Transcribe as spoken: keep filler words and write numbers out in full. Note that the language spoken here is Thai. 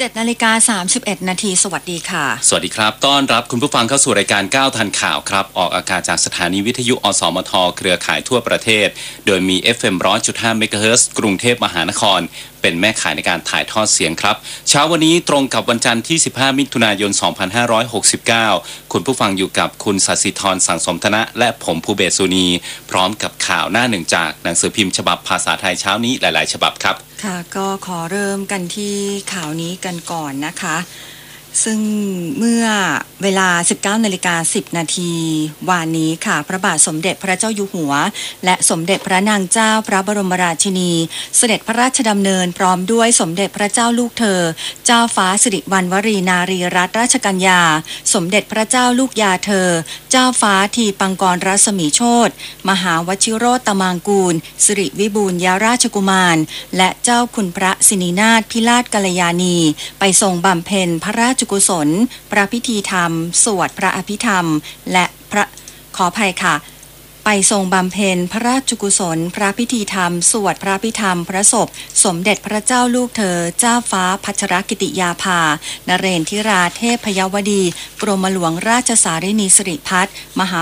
เจ็ด นาฬิกา สามสิบเอ็ด นาทีสวัสดีค่ะสวัสดีครับต้อนรับคุณผู้ฟังเข้าสู่รายการก้าวทันข่าวครับออกอากาศจากสถานีวิทยุอสมทเครือข่ายทั่วประเทศโดยมี เอฟ เอ็ม หนึ่งร้อยจุดห้า เมกะเฮิรตซ์กรุงเทพมหานครเป็นแม่ข่ายในการถ่ายทอดเสียงครับเช้าวันนี้ตรงกับวันจันทร์ที่สิบห้ามิถุนายนสองพันห้าร้อยหกสิบเก้าคุณผู้ฟังอยู่กับคุณศศิธรสังสมธนะและผมภูเบศสุนีพร้อมกับข่าวหน้าหนึ่งจากหนังสือพิมพ์ฉบับภาษาไทยเช้านี้หลายๆฉบับครับค่ะก็ขอเริ่มกันที่ข่าวนี้กันก่อนนะคะซึ่งเมื่อเวลา สิบเก้า นาฬิกา สิบ นาทีวานนี้ค่ะพระบาทสมเด็จพระเจ้าอยู่หัวและสมเด็จพระนางเจ้าพระบรมราชินีเสด็จพระราชดำเนินพร้อมด้วยสมเด็จพระเจ้าลูกเธอเจ้าฟ้าสิริวัณวรีนารีรัตนราชกัญญาสมเด็จพระเจ้าลูกยาเธอเจ้าฟ้าทีปังกรรัศมีโชติมหาวชิโรตมางกูลสิริวิบูลยราชกุมารและเจ้าคุณพระสินีนาถพิราชกัลยาณีไปทรงบำเพ็ญพระราชกุศลพระพิธีธรรมสวดพระอภิธรรมและพระขออภัยค่ะไปทรงบำเพ็ญพระราชกุศลพระพิธีธรรมสวดพระพิธรรมพระศพสมเด็จพระเจ้าลูกเธอเจ้าฟ้าพัชรกิติยาภานเรนทิราเทพยวดีกรมหลวงราชสารินีสิริพัฒน์มหา